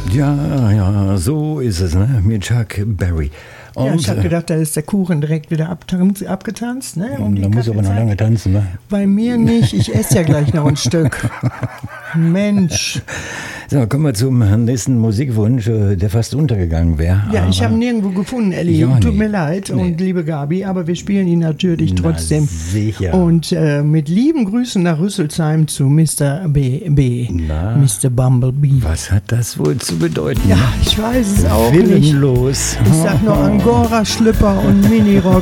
Ja, so ist es, ne? Mit Chuck Berry. Und, ja, ich habe gedacht, da ist der Kuchen direkt wieder abgetanzt. Ne? Da muss aber noch lange tanzen, ne? Bei mir nicht, ich esse ja gleich noch ein Stück. Mensch. So, kommen wir zum nächsten Musikwunsch, der fast untergegangen wäre. Ja, ich habe ihn nirgendwo gefunden, Elli. Ja, Tut nee. mir leid und liebe Gabi, aber wir spielen ihn natürlich trotzdem. Sicher. Und mit lieben Grüßen nach Rüsselsheim zu Mr. B. Mr. Bumblebee. Was hat das wohl zu bedeuten? Ja, ich weiß es auch nicht. Willenlos. Ich sag nur Angora-Schlüpper und Minirock.